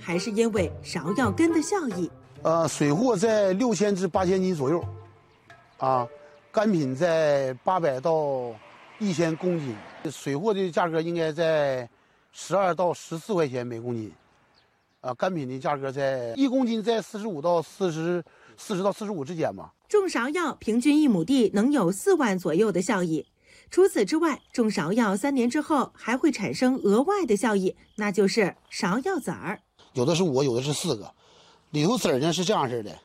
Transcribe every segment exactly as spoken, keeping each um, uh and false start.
还是因为芍药根的效益。 呃，水货在六千至八千斤左右，啊，干品在八百到一千公斤。水货的价格应该在十二到十四块钱每公斤，啊，干品的价格在一公斤在四十五到四十四十到四十五之间吧。 种芍药平均一亩地能有四万左右的效益。除此之外，种芍药三年之后还会产生额外的效益，那就是芍药籽儿。 有的是五个，有的是四个，里头籽儿呢是这样式的，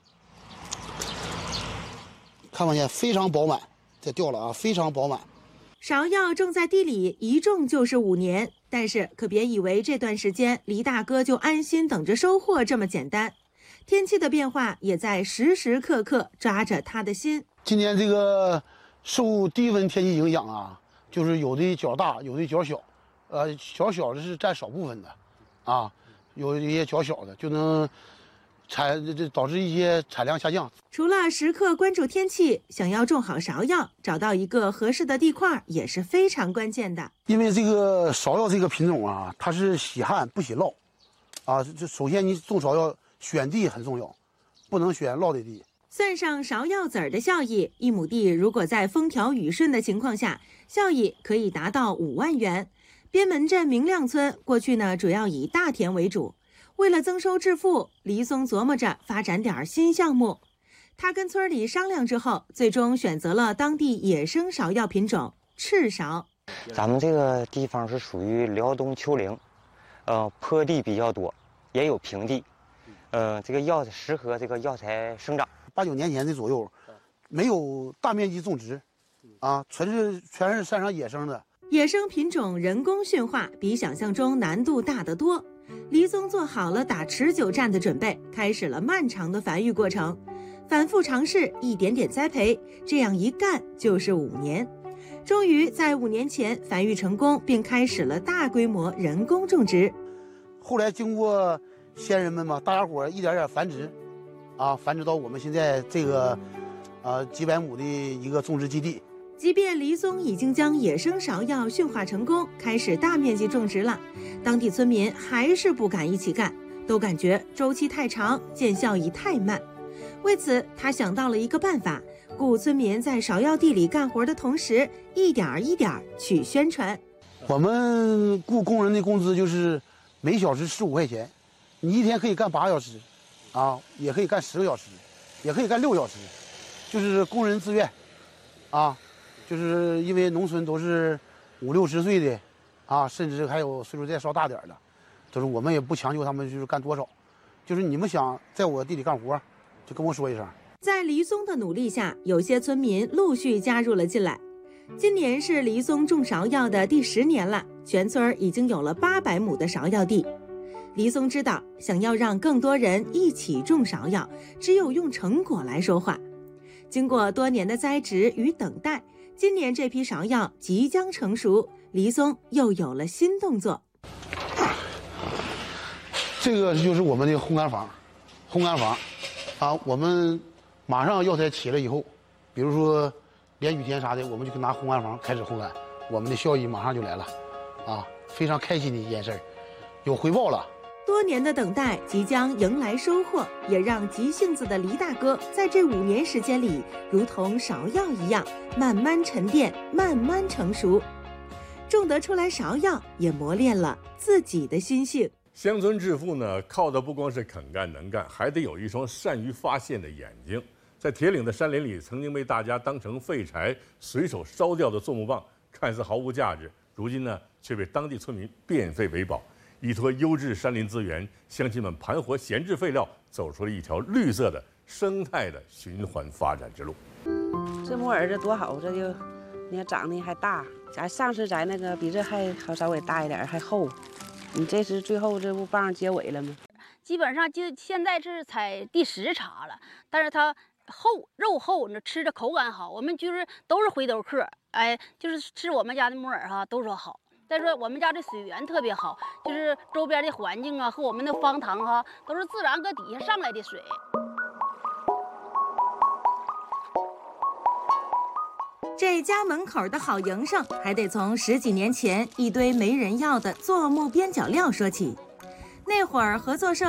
看没见？非常饱满，这掉了啊，非常饱满。 芍药种在地里一种就是五年，但是可别以为这段时间黎大哥就安心等着收获这么简单。天气的变化也在时时刻刻抓着他的心。 今年这个受低温天气影响啊，就是有的角大，有的角小，呃，小小的是占少部分的，啊，有一些较小的就能产这导致一些产量下降。 除了时刻关注天气，想要种好芍药，找到一个合适的地块也是非常关键的。 因为这个芍药这个品种啊，它是喜旱不喜涝，啊，这首先你种芍药选地很重要，不能选涝的地。 算上芍药籽儿的效益，一亩地如果在风调雨顺的情况下，效益可以达到五万元。边门镇明亮村过去呢，主要以大田为主。为了增收致富，黎松琢磨着发展点新项目。他跟村里商量之后，最终选择了当地野生芍药品种赤芍。 咱们这个地方是属于辽东丘陵，呃，坡地比较多，也有平地，呃，这个药适合这个药材生长。 八九年前的左右，没有大面积种植，啊，全是全是山上野生的。 野生品种人工驯化比想象中难度大得多。黎松做好了打持久战的准备，开始了漫长的繁育过程，反复尝试，一点点栽培，这样一干就是五年。终于在五年前繁育成功，并开始了大规模人工种植。 后来经过先人们嘛，大家伙一点点繁殖，啊，繁殖到我们现在这个，呃，几百亩的一个种植基地。 即便黎松已经将野生芍药驯化成功，开始大面积种植了，当地村民还是不敢一起干，都感觉周期太长，见效益太慢。为此，他想到了一个办法，雇村民在芍药地里干活的同时，一点一点去宣传。 我们雇工人的工资就是每小时十五块钱，你一天可以干八个小时，啊，也可以干十个小时，也可以干六个小时，就是工人自愿，啊。就是因为农村都是五六十岁的，啊，甚至还有岁数再稍大点的，就是我们也不强求他们就是干多少，就是你们想在我地里干活，就跟我说一声。 在黎松的努力下，有些村民陆续加入了进来。今年是黎松种芍药的第十年了，全村已经有了八百亩的芍药地。黎松知道，想要让更多人一起种芍药，只有用成果来说话。经过多年的栽植与等待，今年这批芍药即将成熟，黎松又有了新动作。 这个就是我们的烘干房，烘干房，啊，我们马上药材起了以后，比如说连雨天啥的，我们就拿烘干房开始烘干，我们的效益马上就来了，啊，非常开心的一件事，有回报了。 多年的等待即将迎来收获，也让急性子的黎大哥在这五年时间里，如同芍药一样，慢慢沉淀，慢慢成熟。种得出来芍药，也磨练了自己的心性。 乡村致富呢，靠的不光是肯干能干，还得有一双善于发现的眼睛。在铁岭的山林里，曾经被大家当成废柴随手烧掉的做木棒，看似毫无价值，如今呢，却被当地村民变废为宝。依托优质山林资源，乡亲们盘活闲置废料，走出了一条绿色的生态的循环发展之路。 这木耳这多好，这就你看长得还大，咱上次摘那个比这还好稍微大一点，还厚。你这是最后这不棒结尾了吗？ 基本上就现在是采第十茬了，但是它厚肉厚，那吃着口感好。我们就是都是回头客，哎，就是吃我们家的木耳哈，都说好。再说我们家这水源特别好，就是周边的环境啊和我们的方塘哈，都是自然搁底下上来的水。 这家门口的好营生，还得从十几年前一堆没人要的做木边角料说起。那会儿合作社